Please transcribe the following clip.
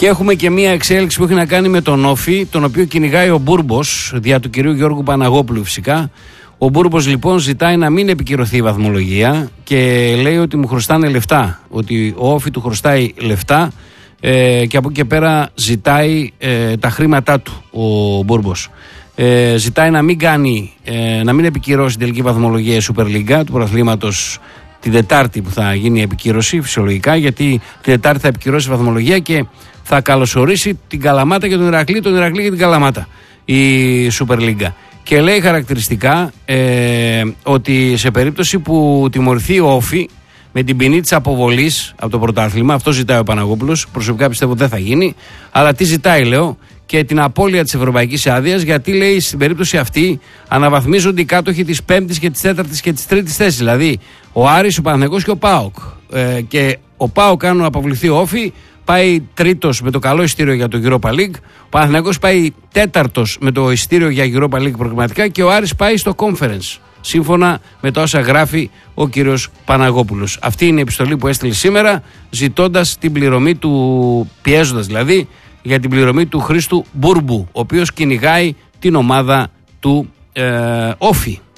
Και έχουμε και μία εξέλιξη που έχει να κάνει με τον Όφη, τον οποίο κυνηγάει ο Μπούρμπος, δια του κυρίου Γιώργου Παναγόπουλου φυσικά. Ο Μπούρμπος λοιπόν ζητάει να μην επικυρωθεί η βαθμολογία και λέει ότι μου χρωστάνε λεφτά, ότι ο Όφη του χρωστάει λεφτά και από εκεί και πέρα ζητάει τα χρήματά του ο Μπούρμπος. Ζητάει να μην επικυρώσει την τελική βαθμολογία η Super League του πρωταθλήματος την Τετάρτη που θα γίνει η επικύρωση φυσιολογικά, γιατί την Τετάρτη θα επικυρώσει η βαθμολογία και θα καλωσορίσει την Καλαμάτα και τον Ηρακλή και την Καλαμάτα η Super League. Και λέει χαρακτηριστικά ότι σε περίπτωση που τιμωρηθεί ο Όφη με την ποινή της αποβολής από το πρωτάθλημα, αυτό ζητάει ο Παναγόπουλος, προσωπικά πιστεύω δεν θα γίνει, αλλά τι ζητάει λέω, και την απώλεια της ευρωπαϊκής άδειας, γιατί λέει στην περίπτωση αυτή αναβαθμίζονται οι κάτοχοι της 5ης και της 4ης και της 3ης θέσης, δηλαδή ο Άρης, ο Παναθηναϊκός και ο ΠΑΟΚ. Και ο ΠΑΟΚ, αν αποβληθεί ο Όφη, πάει τρίτος με το καλό εισιτήριο για το Europa League, ο Παναθηναϊκός πάει τέταρτος με το εισιτήριο για Europa League προκριματικά και ο Άρης πάει στο Conference, σύμφωνα με τα όσα γράφει ο κύριος Παναγόπουλος. Αυτή είναι η επιστολή που έστειλε σήμερα, ζητώντας την πληρωμή του, πιέζοντας δηλαδή, για την πληρωμή του Χρήστου Μπούρμπου, ο οποίος κυνηγάει την ομάδα του Όφη.